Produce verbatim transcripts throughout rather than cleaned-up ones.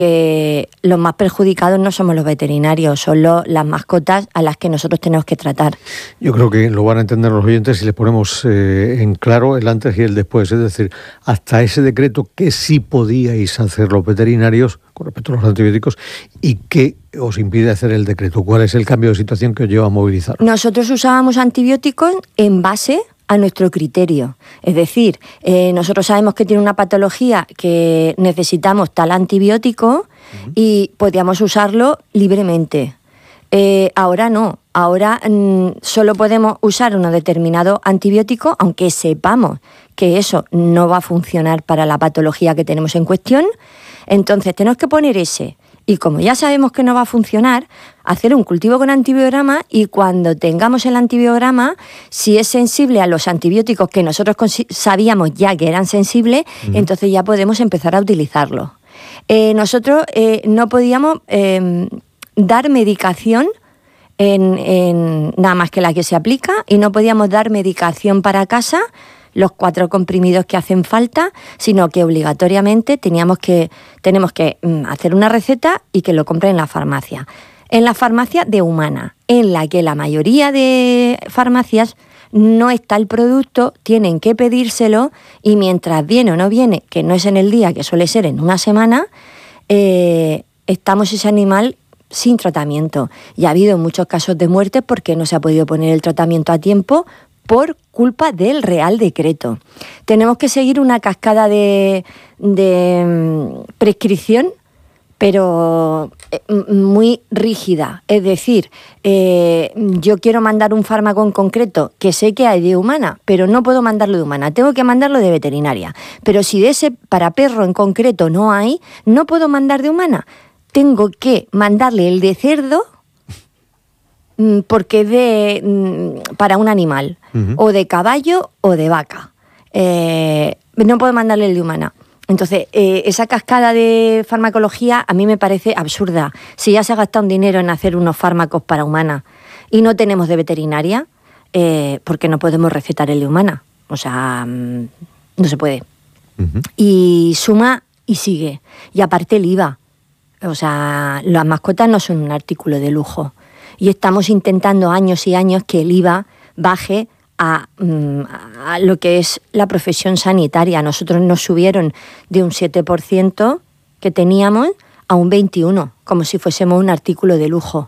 Eh, los más perjudicados no somos los veterinarios, son lo, las mascotas a las que nosotros tenemos que tratar. Yo creo que lo van a entender los oyentes si les ponemos eh, en claro el antes y el después. Es decir, hasta ese decreto, ¿qué sí podíais hacer los veterinarios con respecto a los antibióticos y qué os impide hacer el decreto? ¿Cuál es el cambio de situación que os lleva a movilizar? Nosotros usábamos antibióticos en base a nuestro criterio. Es decir, eh, nosotros sabemos que tiene una patología que necesitamos tal antibiótico uh-huh. y podíamos usarlo libremente. Eh, ahora no. Ahora mmm, solo podemos usar un determinado antibiótico, aunque sepamos que eso no va a funcionar para la patología que tenemos en cuestión. Entonces tenemos que poner ese. Y como ya sabemos que no va a funcionar, hacer un cultivo con antibiograma y cuando tengamos el antibiograma, si es sensible a los antibióticos que nosotros consi- sabíamos ya que eran sensibles, uh-huh. entonces ya podemos empezar a utilizarlos. Eh, nosotros eh, no podíamos eh, dar medicación en, en nada más que la que se aplica y no podíamos dar medicación para casa, los cuatro comprimidos que hacen falta, sino que obligatoriamente teníamos que, tenemos que mm, hacer una receta y que lo compren en la farmacia. En la farmacia de Humana, en la que la mayoría de farmacias no está el producto, tienen que pedírselo y mientras viene o no viene, que no es en el día, que suele ser en una semana, eh, estamos ese animal sin tratamiento. Y ha habido muchos casos de muerte porque no se ha podido poner el tratamiento a tiempo por culpa del Real Decreto. Tenemos que seguir una cascada de, de um, prescripción, pero muy rígida. Es decir, eh, yo quiero mandar un fármaco en concreto que sé que hay de Humana, pero no puedo mandarlo de Humana, tengo que mandarlo de veterinaria. Pero si de ese para perro en concreto no hay, no puedo mandar de Humana. Tengo que mandarle el de cerdo porque es de, para un animal, uh-huh. o de caballo o de vaca. Eh, no puedo mandarle el de Humana. Entonces, eh, esa cascada de farmacología a mí me parece absurda. Si ya se ha gastado un dinero en hacer unos fármacos para Humana y no tenemos de veterinaria, eh, ¿por qué no podemos recetar el de Humana? O sea, mmm, no se puede. Uh-huh. Y suma y sigue. Y aparte el I V A. O sea, las mascotas no son un artículo de lujo. Y estamos intentando años y años que el I V A baje a, a lo que es la profesión sanitaria. Nosotros nos subieron de un siete por ciento que teníamos a un veintiuno por ciento, como si fuésemos un artículo de lujo.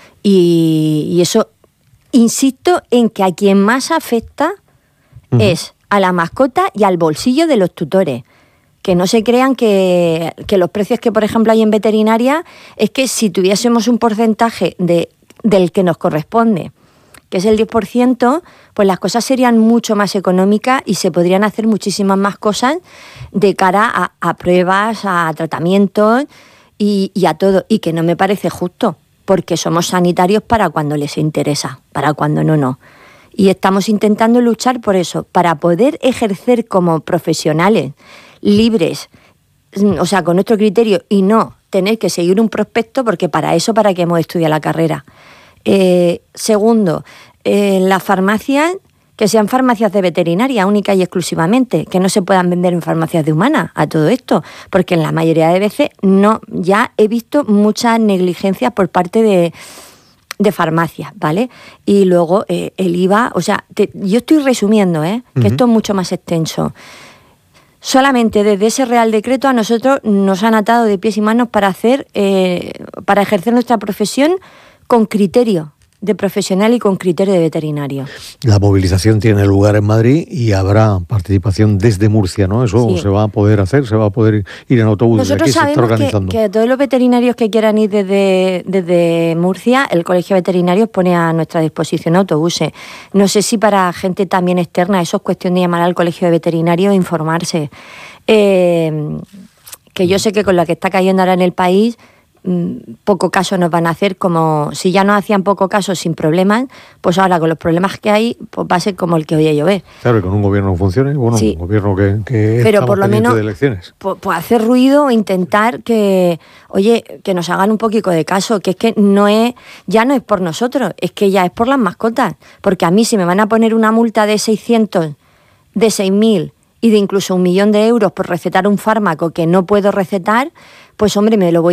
Y, y eso, insisto en que a quien más afecta uh-huh. es a la mascota y al bolsillo de los tutores. Que no se crean que, que los precios que, por ejemplo, hay en veterinaria es que si tuviésemos un porcentaje de del que nos corresponde, que es el diez por ciento, pues las cosas serían mucho más económicas y se podrían hacer muchísimas más cosas de cara a, a pruebas, a tratamientos y, y a todo. Y que no me parece justo, porque somos sanitarios para cuando les interesa, para cuando no, no. Y estamos intentando luchar por eso, para poder ejercer como profesionales libres, o sea, con nuestro criterio y no tener que seguir un prospecto, porque para eso, para que hemos estudiado la carrera. Eh, segundo, eh, las farmacias, que sean farmacias de veterinaria única y exclusivamente, que no se puedan vender en farmacias de Humana a todo esto, porque en la mayoría de veces no, ya he visto muchas negligencias por parte de, de farmacias, ¿vale? Y luego eh, el I V A, o sea, te, yo estoy resumiendo, ¿eh? Que uh-huh. esto es mucho más extenso. Solamente desde ese Real Decreto a nosotros nos han atado de pies y manos para hacer, eh, para ejercer nuestra profesión con criterio de profesional y con criterio de veterinario. La movilización tiene lugar en Madrid y habrá participación desde Murcia, ¿no? Eso sí. Se va a poder hacer, se va a poder ir en autobús. Nosotros aquí sabemos se está organizando. Que, que todos los veterinarios que quieran ir desde, desde Murcia, el Colegio de Veterinarios pone a nuestra disposición autobuses. No sé si para gente también externa, eso es cuestión de llamar al Colegio de Veterinarios e informarse. Eh, que yo sé que con lo que está cayendo ahora en el país, poco caso nos van a hacer, como si ya nos hacían poco caso sin problemas, pues ahora con los problemas que hay, pues va a ser como el que oye llover. Claro, y con un gobierno no funcione, bueno, sí. Un gobierno que, que pero por lo menos de elecciones. Pues, pues hacer ruido o intentar que, oye, que nos hagan un poquito de caso, que es que no es, ya no es por nosotros, es que ya es por las mascotas, porque a mí si me van a poner una multa de seiscientos, de seis mil y de incluso un millón de euros por recetar un fármaco que no puedo recetar, pues hombre, me lo voy